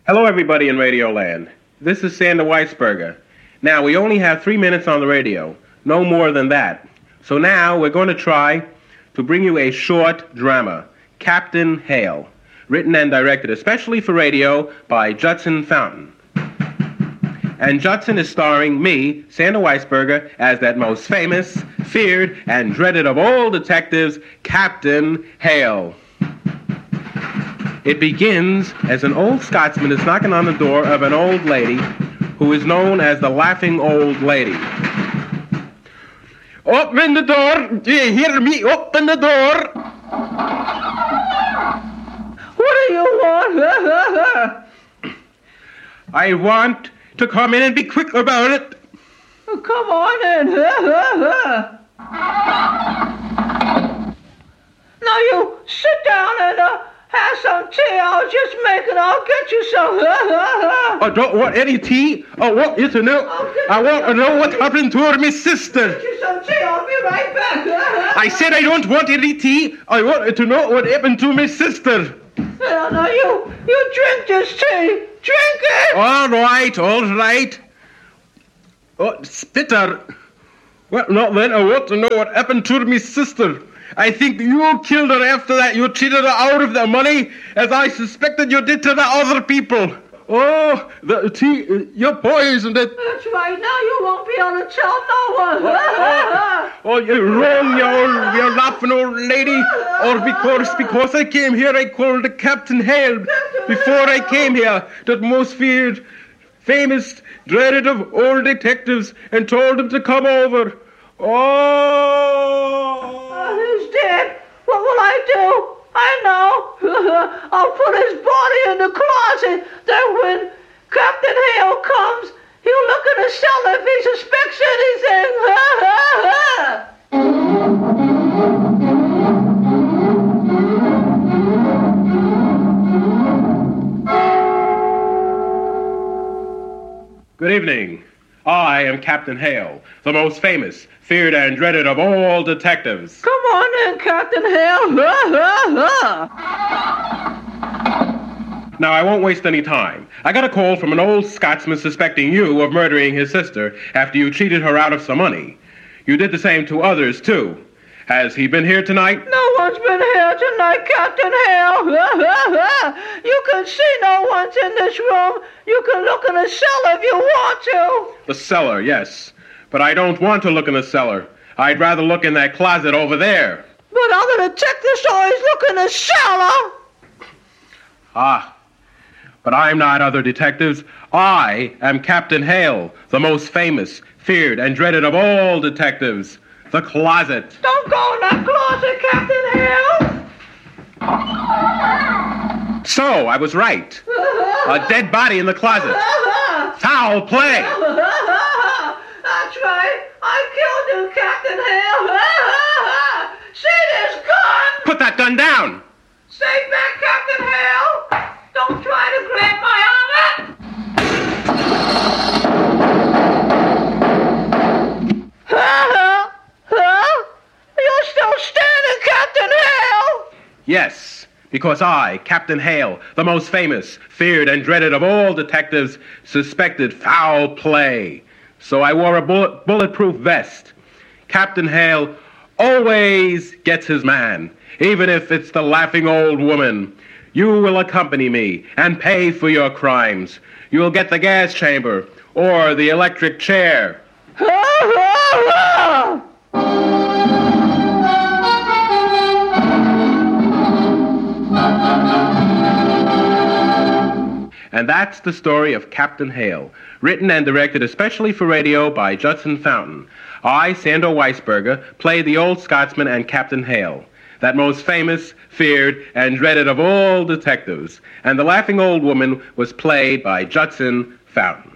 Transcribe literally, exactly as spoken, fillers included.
Hello, everybody in Radio Land. This is Sander Weisberger. Now, we only have three minutes on the radio, no more than that. So now we're going to try to bring you a short drama, Captain Hale, written and directed especially for radio by Judson Fountain. And Judson is starring me, Sander Weisberger, as that most famous, feared, and dreaded of all detectives, Captain Hale. It begins as an old Scotsman is knocking on the door of an old lady who is known as the Laughing Old Lady. Open the door! Do you hear me? Open the door! What do you want? I want to come in and be quick about it. Come on in. Now you sit down and uh, have some tea. I'll just make it. I'll get you some. I don't want any tea. I want you to know. I want to know what happened to her, my sister. Get you some tea. I'll be right back. I said I don't want any tea. I wanted to know what happened to my sister. Now, now you, you drink this tea. Drink it. All right, all right. Oh, spitter. Well, not then. I want to know what happened to my sister. I think you killed her after that. You cheated her out of the money, as I suspected you did to the other people. Oh, the tea, you poisoned it. That's right. Now you won't be able to tell no one. Oh, oh, you're wrong, you old, you laughing old lady. Or because, because I came here, I called the Captain Hale. Before I came here, that most feared, famous, dreaded of all detectives, and told him to come over. Oh! He's dead. What will I do? I know. I'll put his body in the closet. Then when Captain Hale comes, he'll look in the cellar if he suspects anything. Good evening. I am Captain Hale, the most famous, feared, and dreaded of all detectives. Come on in, Captain Hale. Now, I won't waste any time. I got a call from an old Scotsman suspecting you of murdering his sister after you cheated her out of some money. You did the same to others, too. Has he been here tonight? No one's been here tonight, Captain Hale. You can see no one's in this room. You can look in the cellar if you want to. The cellar, yes. But I don't want to look in the cellar. I'd rather look in that closet over there. But other detectives always look in the cellar. Ah. But I'm not other detectives. I am Captain Hale, the most famous, feared, and dreaded of all detectives. The closet. Don't go in that closet, Captain Hale. So, I was right. A dead body in the closet. Foul play. That's right. I killed you, Captain Hale. See this gun? Put that gun down. Stay back, Captain Hale. Don't try to grab my armor. You're still standing, Captain Hale? Yes, because I, Captain Hale, the most famous, feared, and dreaded of all detectives, suspected foul play. So I wore a bullet, bulletproof vest. Captain Hale always gets his man, even if it's the laughing old woman. You will accompany me and pay for your crimes. You will get the gas chamber or the electric chair. And that's the story of Captain Hale, written and directed especially for radio by Judson Fountain. I, Sander Weisberger, played the old Scotsman and Captain Hale, that most famous, feared, and dreaded of all detectives. And the laughing old woman was played by Judson Fountain.